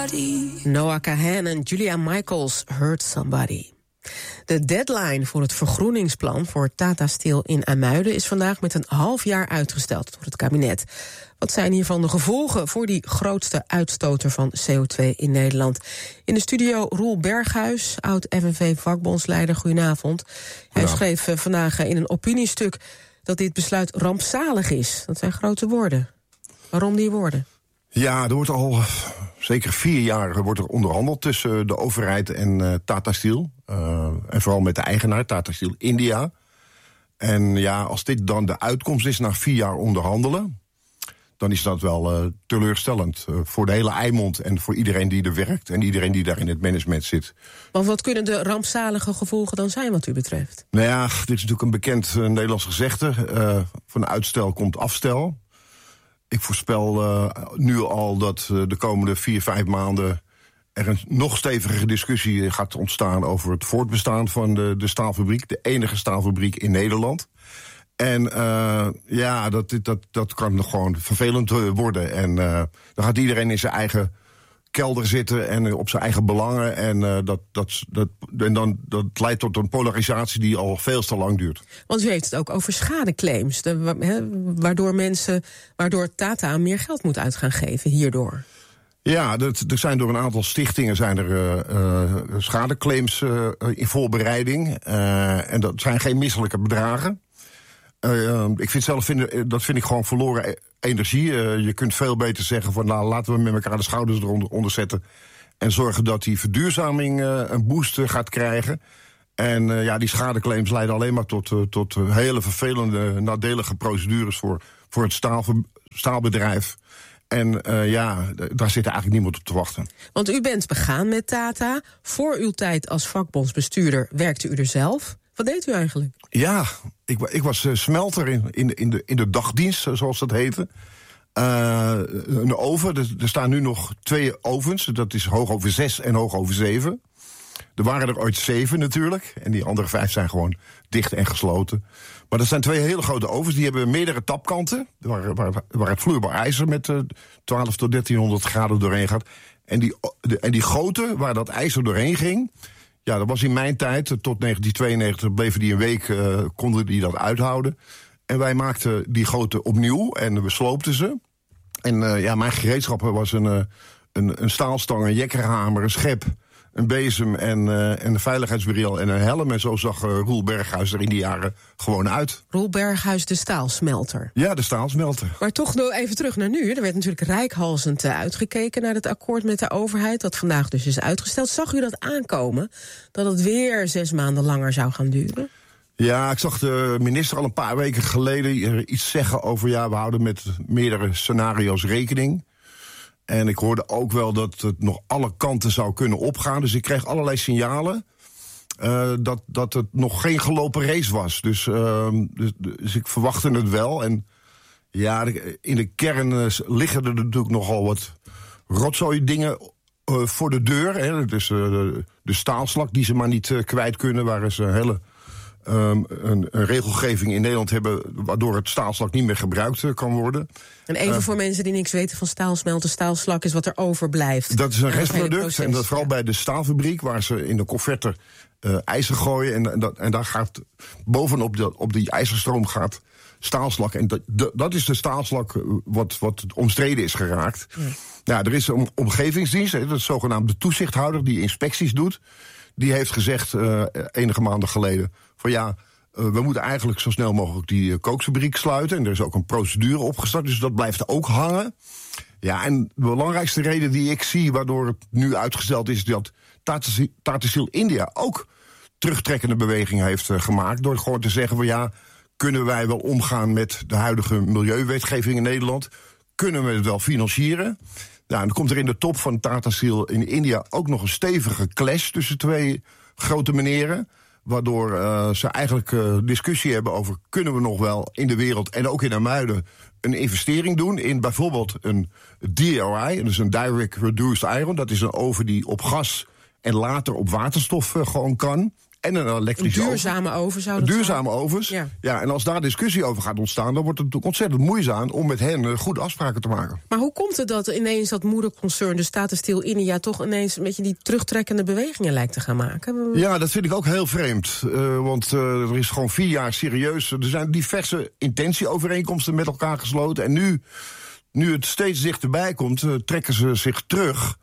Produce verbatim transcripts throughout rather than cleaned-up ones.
somebody. Noah Kahan en Julia Michaels, Hurt Somebody. De deadline voor het vergroeningsplan voor Tata Steel in IJmuiden is vandaag met een half jaar uitgesteld door het kabinet. Wat zijn hiervan de gevolgen voor die grootste uitstoter van C O twee in Nederland? In de studio Roel Berghuis, oud-F N V-vakbondsleider. Goedenavond. Hij schreef vandaag in een opiniestuk dat dit besluit rampzalig is. Dat zijn grote woorden. Waarom die woorden? Ja, er wordt al zeker vier jaar wordt er onderhandeld tussen de overheid en uh, Tata Steel. Uh, en vooral met de eigenaar, Tata Steel India. En ja, als dit dan de uitkomst is na vier jaar onderhandelen, dan is dat wel uh, teleurstellend uh, voor de hele Eimond en voor iedereen die er werkt en iedereen die daar in het management zit. Want wat kunnen de rampzalige gevolgen dan zijn wat u betreft? Nou ja, dit is natuurlijk een bekend uh, Nederlands gezegde. Uh, van uitstel komt afstel. Ik voorspel uh, nu al dat uh, de komende vier, vijf maanden er een nog stevige discussie gaat ontstaan over het voortbestaan van de, de staalfabriek. De enige staalfabriek in Nederland. En uh, ja, dat, dat, dat kan nog gewoon vervelend worden. En uh, dan gaat iedereen in zijn eigen kelder zitten en op zijn eigen belangen. En, uh, dat, dat, dat, en dan, dat leidt tot een polarisatie die al veel te lang duurt. Want u heeft het ook over schadeclaims. De, he, waardoor mensen, waardoor Tata meer geld moet uit gaan geven hierdoor. Ja, dat, er zijn door een aantal stichtingen zijn er uh, uh, schadeclaims uh, in voorbereiding. Uh, en dat zijn geen misselijke bedragen. Uh, ik vind zelf, vind, dat vind ik gewoon verloren energie. Uh, je kunt veel beter zeggen van nou, laten we met elkaar de schouders eronder onder zetten en zorgen dat die verduurzaming uh, een boost uh, gaat krijgen. En uh, ja, die schadeclaims leiden alleen maar tot, uh, tot uh, hele vervelende, nadelige procedures voor, voor het staal, staalbedrijf. En uh, ja, daar zit eigenlijk niemand op te wachten. Want u bent begaan met Tata. Voor uw tijd als vakbondsbestuurder werkte u er zelf. Wat deed u eigenlijk? Ja, ik, ik was uh, smelter in, in, in, de, in de dagdienst, zoals dat heette. Uh, een oven, er, er staan nu nog twee ovens. Dat is hoogoven zes en hoogoven zeven. Er waren er ooit zeven natuurlijk. En die andere vijf zijn gewoon dicht en gesloten. Maar dat zijn twee hele grote ovens. Die hebben meerdere tapkanten. Waar, waar, waar het vloeibaar ijzer met uh, twaalf tot dertienhonderd graden doorheen gaat. En die, de, en die goten waar dat ijzer doorheen ging, ja, dat was in mijn tijd, tot negentien tweeënnegentig bleven die een week, uh, konden die dat uithouden. En wij maakten die goten opnieuw en we sloopten ze. En uh, ja, mijn gereedschap was een, uh, een, een staalstang, een jekkerhamer, een schep, een bezem en, uh, en een veiligheidsbril en een helm. En zo zag uh, Roel Berghuis er in die jaren gewoon uit. Roel Berghuis, de staalsmelter. Ja, de staalsmelter. Maar toch nog even terug naar nu. Er werd natuurlijk reikhalzend uh, uitgekeken naar het akkoord met de overheid, dat vandaag dus is uitgesteld. Zag u dat aankomen, dat het weer zes maanden langer zou gaan duren? Ja, ik zag de minister al een paar weken geleden iets zeggen over, ja, we houden met meerdere scenario's rekening. En ik hoorde ook wel dat het nog alle kanten zou kunnen opgaan. Dus ik kreeg allerlei signalen uh, dat, dat het nog geen gelopen race was. Dus, uh, dus, dus ik verwachtte het wel. En ja, in de kern uh, liggen er natuurlijk nogal wat rotzooi dingen uh, voor de deur. Hè. Dus uh, de, de staalslak die ze maar niet uh, kwijt kunnen, waar ze een hele Um, een, een regelgeving in Nederland hebben waardoor het staalslak niet meer gebruikt uh, kan worden. En even uh, voor mensen die niks weten van staalsmelten, staalslak is wat er overblijft. Dat is een restproduct en dat vooral bij de staalfabriek waar ze in de converter uh, ijzer gooien en, en, dat, en daar gaat bovenop de, op die ijzerstroom gaat staalslak. En dat, de, dat is de staalslak wat, wat omstreden is geraakt. Ja. Nou, er is een omgevingsdienst, dat is zogenaamde toezichthouder die inspecties doet. Die heeft gezegd uh, enige maanden geleden van ja, uh, we moeten eigenlijk zo snel mogelijk die uh, kookfabriek sluiten. En er is ook een procedure opgestart, dus dat blijft ook hangen. Ja, en de belangrijkste reden die ik zie waardoor het nu uitgesteld is, dat Tata Steel India ook terugtrekkende beweging heeft uh, gemaakt. Door gewoon te zeggen van ja, kunnen wij wel omgaan met de huidige milieuwetgeving in Nederland? Kunnen we het wel financieren? Nou, en dan komt er in de top van Tata Steel in India ook nog een stevige clash tussen twee grote meneren. Waardoor uh, ze eigenlijk uh, discussie hebben over, kunnen we nog wel in de wereld en ook in IJmuiden een investering doen in bijvoorbeeld een D R I, dus een Direct Reduced Iron. Dat is een oven die op gas en later op waterstof uh, gewoon kan. en een elektrische oven. Een duurzame oven, oven zou dat Duurzame zijn? ovens. Ja. ja, en als daar discussie over gaat ontstaan, dan wordt het natuurlijk ontzettend moeizaam om met hen uh, goede afspraken te maken. Maar hoe komt het dat ineens dat moederconcern, de Tata Steel India, toch ineens een beetje die terugtrekkende bewegingen lijkt te gaan maken? Ja, dat vind ik ook heel vreemd. Uh, want uh, er is gewoon vier jaar serieus. Er zijn diverse intentieovereenkomsten met elkaar gesloten. En nu, nu het steeds dichterbij komt, uh, trekken ze zich terug.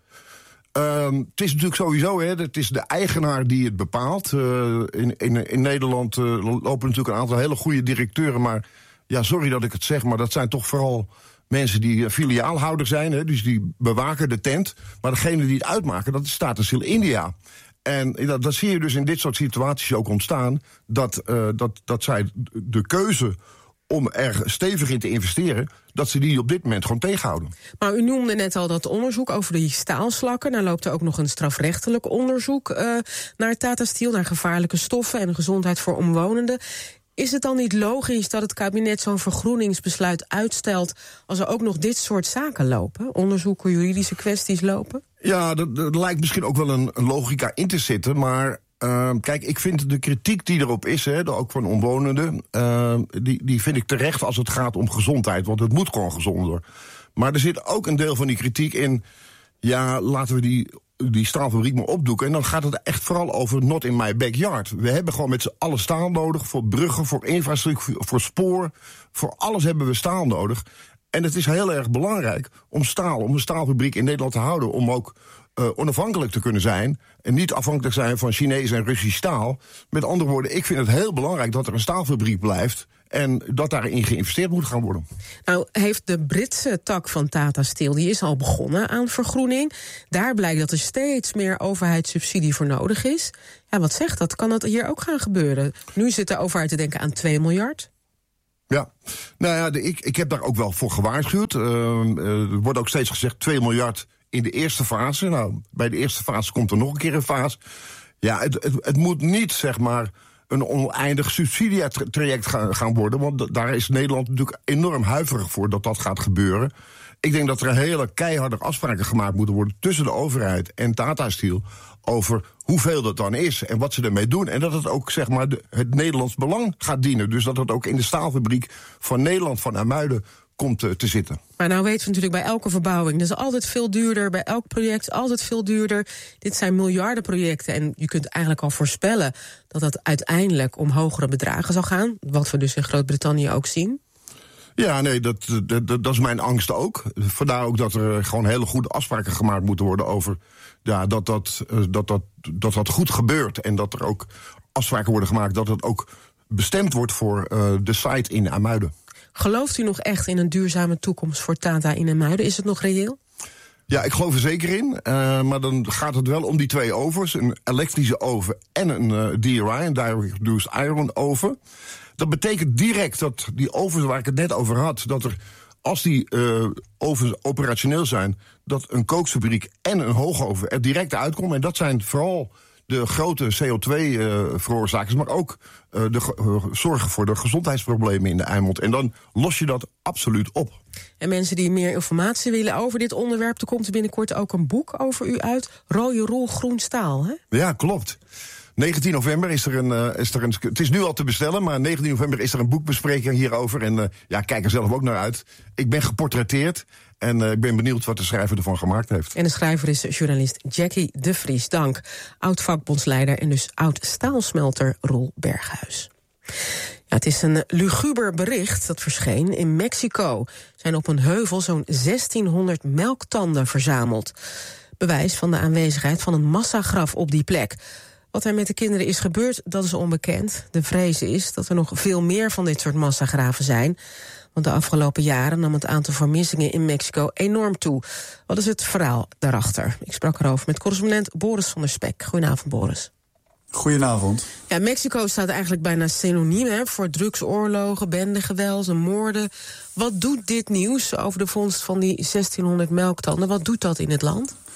Uh, het is natuurlijk sowieso, hè, het is de eigenaar die het bepaalt. Uh, in, in, in Nederland uh, lopen natuurlijk een aantal hele goede directeuren. Maar ja, sorry dat ik het zeg, maar dat zijn toch vooral mensen die filiaalhouder zijn. Hè, dus die bewaken de tent. Maar degene die het uitmaken, dat is Tata Steel India. En dat, dat zie je dus in dit soort situaties ook ontstaan. Dat, uh, dat, dat zij de keuze om er stevig in te investeren, dat ze die op dit moment gewoon tegenhouden. Maar u noemde net al dat onderzoek over die staalslakken. Nou loopt er ook nog een strafrechtelijk onderzoek uh, naar Tata Steel, naar gevaarlijke stoffen en gezondheid voor omwonenden. Is het dan niet logisch dat het kabinet zo'n vergroeningsbesluit uitstelt als er ook nog dit soort zaken lopen? Onderzoeken, juridische kwesties lopen? Ja, er lijkt misschien ook wel een, een logica in te zitten, maar Uh, kijk, ik vind de kritiek die erop is, hè, ook van omwonenden, uh, die, die vind ik terecht als het gaat om gezondheid, want het moet gewoon gezonder. Maar er zit ook een deel van die kritiek in, ja, laten we die, die staalfabriek maar opdoeken. En dan gaat het echt vooral over not in my backyard. We hebben gewoon met z'n allen staal nodig, voor bruggen, voor infrastructuur, voor spoor. Voor alles hebben we staal nodig. En het is heel erg belangrijk om staal, om een staalfabriek in Nederland te houden, om ook Uh, onafhankelijk te kunnen zijn en niet afhankelijk zijn van Chinees en Russisch staal. Met andere woorden, ik vind het heel belangrijk dat er een staalfabriek blijft en dat daarin geïnvesteerd moet gaan worden. Nou, heeft de Britse tak van Tata Steel, die is al begonnen aan vergroening. Daar blijkt dat er steeds meer overheidssubsidie voor nodig is. Ja, wat zegt dat? Kan dat hier ook gaan gebeuren? Nu zit de overheid te denken aan twee miljard. Ja, nou ja, de, ik, ik heb daar ook wel voor gewaarschuwd. Uh, uh, er wordt ook steeds gezegd twee miljard in de eerste fase. Nou, bij de eerste fase komt er nog een keer een fase. Ja, het, het, het moet niet, zeg maar, een oneindig subsidietraject gaan, gaan worden, want d- daar is Nederland natuurlijk enorm huiverig voor dat dat gaat gebeuren. Ik denk dat er hele keiharde afspraken gemaakt moeten worden tussen de overheid en Tata Steel over hoeveel dat dan is en wat ze ermee doen. En dat het ook, zeg maar, de, het Nederlands belang gaat dienen. Dus dat het ook in de staalfabriek van Nederland, van IJmuiden, komt uh, te zitten. Maar nou weten we natuurlijk bij elke verbouwing, dat is altijd veel duurder, bij elk project altijd veel duurder. Dit zijn miljardenprojecten en je kunt eigenlijk al voorspellen dat dat uiteindelijk om hogere bedragen zal gaan, wat we dus in Groot-Brittannië ook zien. Ja, nee, dat, dat, dat is mijn angst ook. Vandaar ook dat er gewoon hele goede afspraken gemaakt moeten worden over ja, dat, dat, dat, dat, dat dat goed gebeurt. En dat er ook afspraken worden gemaakt dat het ook bestemd wordt voor uh, de site in IJmuiden. Gelooft u nog echt in een duurzame toekomst voor Tata in IJmuiden? Is het nog reëel? Ja, ik geloof er zeker in. Uh, maar dan gaat het wel om die twee ovens. Een elektrische oven en een uh, D R I, een Direct Reduced Iron oven. Dat betekent direct dat die ovens waar ik het net over had, dat er, als die uh, ovens operationeel zijn, dat een kookfabriek en een hoogoven er direct uitkomen. En dat zijn vooral de grote C O twee veroorzakers, maar ook uh, de uh, zorgen voor de gezondheidsproblemen in de Eimond. En dan los je dat absoluut op. En mensen die meer informatie willen over dit onderwerp, er komt er binnenkort ook een boek over u uit. Rode rol, groen staal, hè? Ja, klopt. negentien november is er een, uh, is er een... Het is nu al te bestellen, maar negentien november is er een boekbespreking hierover. En uh, ja, kijk er zelf ook naar uit. Ik ben geportretteerd en uh, ik ben benieuwd wat de schrijver ervan gemaakt heeft. En de schrijver is journalist Jackie de Vries. Dank. Oud-vakbondsleider en dus oud-staalsmelter Roel Berghuis. Ja, het is een luguber bericht dat verscheen. In Mexico zijn op een heuvel zo'n zestienhonderd melktanden verzameld. Bewijs van de aanwezigheid van een massagraf op die plek. Wat er met de kinderen is gebeurd, dat is onbekend. De vrees is dat er nog veel meer van dit soort massagraven zijn. Want de afgelopen jaren nam het aantal vermissingen in Mexico enorm toe. Wat is het verhaal daarachter? Ik sprak erover met correspondent Boris van der Spek. Goedenavond, Boris. Goedenavond. Ja, Mexico staat eigenlijk bijna synoniem hè, voor drugsoorlogen, bendegeweld en moorden. Wat doet dit nieuws over de vondst van die zestienhonderd melktanden? Wat doet dat in het land?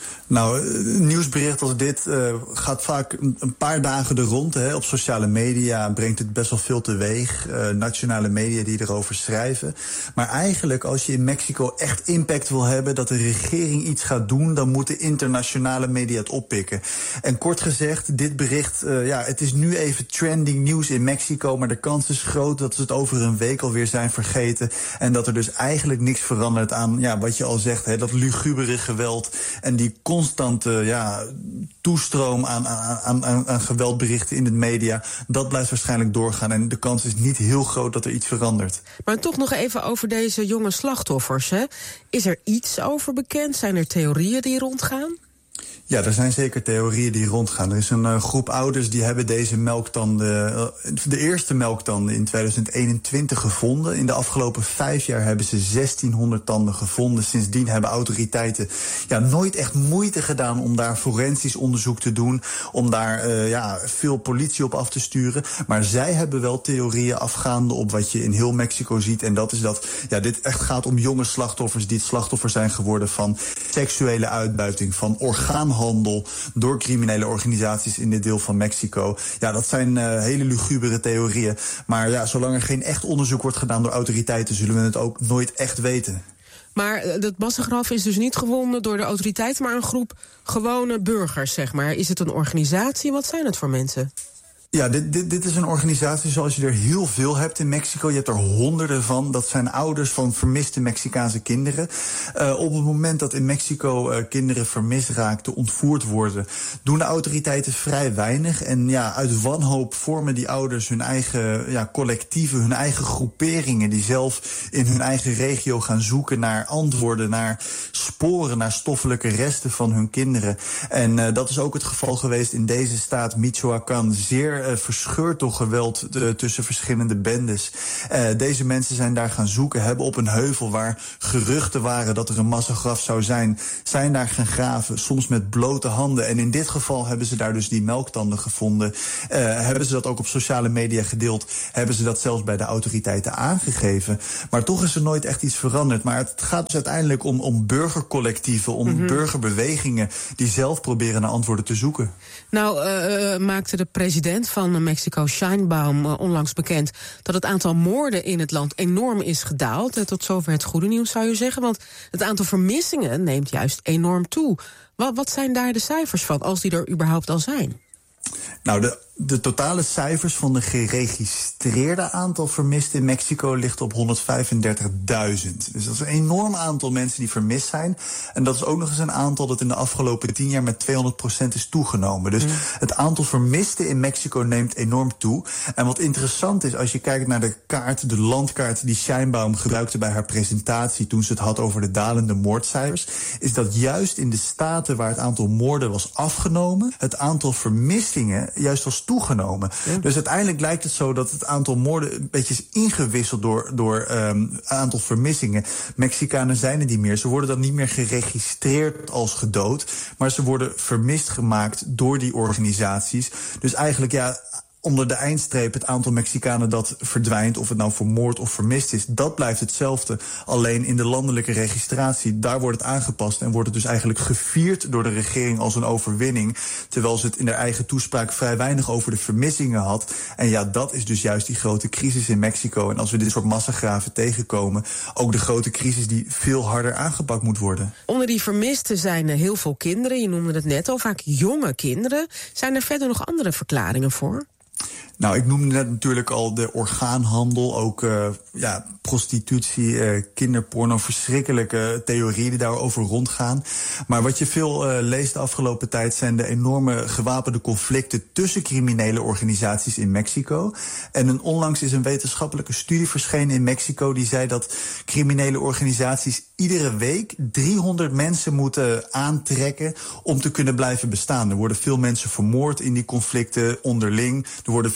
Nou, een nieuwsbericht als dit uh, gaat vaak een, een paar dagen er rond. Hè. Op sociale media brengt het best wel veel teweeg. Uh, nationale media die erover schrijven. Maar eigenlijk, als je in Mexico echt impact wil hebben, dat de regering iets gaat doen, dan moeten internationale media het oppikken. En kort gezegd, dit bericht, uh, ja, het is nu even trending nieuws in Mexico, maar de kans is groot dat ze het over een week alweer zijn vergeten. En dat er dus eigenlijk niks verandert aan, ja, wat je al zegt, hè, dat lugubere geweld en die constante ja, toestroom aan, aan, aan, aan geweldberichten in de media, dat blijft waarschijnlijk doorgaan. En de kans is niet heel groot dat er iets verandert. Maar toch nog even over deze jonge slachtoffers. Hè? Is er iets over bekend? Zijn er theorieën die rondgaan? Ja, er zijn zeker theorieën die rondgaan. Er is een uh, groep ouders die hebben deze melktanden, uh, de eerste melktanden in tweeduizend eenentwintig gevonden. In de afgelopen vijf jaar hebben ze zestienhonderd tanden gevonden. Sindsdien hebben autoriteiten ja, nooit echt moeite gedaan om daar forensisch onderzoek te doen, om daar uh, ja, veel politie op af te sturen. Maar zij hebben wel theorieën afgaande op wat je in heel Mexico ziet. En dat is dat ja, dit echt gaat om jonge slachtoffers die het slachtoffer zijn geworden van seksuele uitbuiting, van orgaanhandel door criminele organisaties in dit deel van Mexico. Ja, dat zijn uh, hele lugubere theorieën. Maar ja, zolang er geen echt onderzoek wordt gedaan door autoriteiten, zullen we het ook nooit echt weten. Maar uh, dat massagraf is dus niet gewonnen door de autoriteiten, maar een groep gewone burgers, zeg maar. Is het een organisatie? Wat zijn het voor mensen? Ja, dit, dit, dit is een organisatie zoals je er heel veel hebt in Mexico. Je hebt er honderden van. Dat zijn ouders van vermiste Mexicaanse kinderen. Uh, op het moment dat in Mexico uh, kinderen vermist raakten, ontvoerd worden, doen de autoriteiten vrij weinig. En ja, uit wanhoop vormen die ouders hun eigen ja, collectieven, hun eigen groeperingen, die zelf in hun eigen regio gaan zoeken naar antwoorden, naar sporen, naar stoffelijke resten van hun kinderen. En uh, dat is ook het geval geweest in deze staat, Michoacán. Zeer Uh, verscheurd door geweld uh, tussen verschillende bendes. Uh, deze mensen zijn daar gaan zoeken, hebben op een heuvel waar geruchten waren dat er een massagraf zou zijn, zijn daar gaan graven, soms met blote handen. En in dit geval hebben ze daar dus die melktanden gevonden. Uh, hebben ze dat ook op sociale media gedeeld, hebben ze dat zelfs bij de autoriteiten aangegeven. Maar toch is er nooit echt iets veranderd. Maar het gaat dus uiteindelijk om, om burgercollectieven, om mm-hmm. burgerbewegingen die zelf proberen naar antwoorden te zoeken. Nou, uh, maakte de president van Mexico, Sheinbaum, uh, onlangs bekend dat het aantal moorden in het land enorm is gedaald. En tot zover het goede nieuws, zou je zeggen. Want het aantal vermissingen neemt juist enorm toe. Wat, wat zijn daar de cijfers van, als die er überhaupt al zijn? Nou, de, de totale cijfers van de geregistreerde aantal vermisten in Mexico ligt op honderdvijfendertigduizend. Dus dat is een enorm aantal mensen die vermist zijn. En dat is ook nog eens een aantal dat in de afgelopen tien jaar met tweehonderd procent is toegenomen. Dus mm. het aantal vermisten in Mexico neemt enorm toe. En wat interessant is, als je kijkt naar de kaart, de landkaart die Sheinbaum gebruikte bij haar presentatie toen ze het had over de dalende moordcijfers, is dat juist in de staten waar het aantal moorden was afgenomen, het aantal vermissingen juist was toegenomen. Ja. Dus uiteindelijk lijkt het zo dat het aantal moorden een beetje is ingewisseld door door um, aantal vermissingen. Mexicanen zijn er niet meer. Ze worden dan niet meer geregistreerd als gedood, maar ze worden vermist gemaakt door die organisaties. Dus eigenlijk ja, onder de eindstreep het aantal Mexicanen dat verdwijnt, of het nou vermoord of vermist is, dat blijft hetzelfde. Alleen in de landelijke registratie, daar wordt het aangepast en wordt het dus eigenlijk gevierd door de regering als een overwinning, terwijl ze het in haar eigen toespraak vrij weinig over de vermissingen had. En ja, dat is dus juist die grote crisis in Mexico. En als we dit soort massagraven tegenkomen, ook de grote crisis die veel harder aangepakt moet worden. Onder die vermisten zijn er heel veel kinderen, je noemde het net al, vaak jonge kinderen. Zijn er verder nog andere verklaringen voor? Nou, ik noemde net natuurlijk al de orgaanhandel, ook uh, ja, prostitutie, uh, kinderporno, verschrikkelijke theorieën die daarover rondgaan. Maar wat je veel uh, leest de afgelopen tijd zijn de enorme gewapende conflicten tussen criminele organisaties in Mexico. En een, onlangs is een wetenschappelijke studie verschenen in Mexico die zei dat criminele organisaties iedere week driehonderd mensen moeten aantrekken om te kunnen blijven bestaan. Er worden veel mensen vermoord in die conflicten onderling. Er worden veel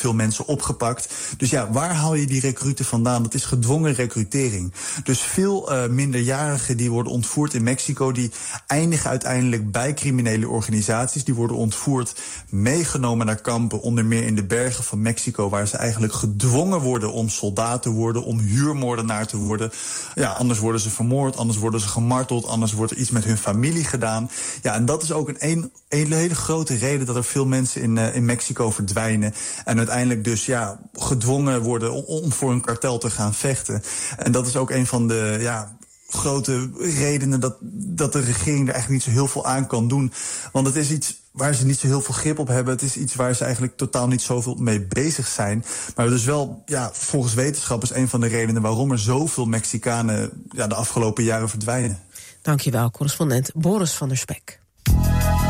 veel mensen opgepakt. Dus ja, waar haal je die recruten vandaan? Dat is gedwongen recrutering. Dus veel uh, minderjarigen die worden ontvoerd in Mexico, die eindigen uiteindelijk bij criminele organisaties. Die worden ontvoerd, meegenomen naar kampen, onder meer in de bergen van Mexico, waar ze eigenlijk gedwongen worden om soldaat te worden, om huurmoordenaar te worden. Ja, anders worden ze vermoord, anders worden ze gemarteld, anders wordt er iets met hun familie gedaan. Ja, en dat is ook een, een, een hele grote reden dat er veel mensen in, uh, in Mexico verdwijnen. En uiteindelijk dus ja, gedwongen worden om, om voor een kartel te gaan vechten. En dat is ook een van de ja, grote redenen dat, dat de regering er eigenlijk niet zo heel veel aan kan doen. Want het is iets waar ze niet zo heel veel grip op hebben. Het is iets waar ze eigenlijk totaal niet zoveel mee bezig zijn. Maar dus wel, ja, volgens wetenschappers een van de redenen waarom er zoveel Mexicanen ja, de afgelopen jaren verdwijnen. Dankjewel, correspondent Boris van der Spek.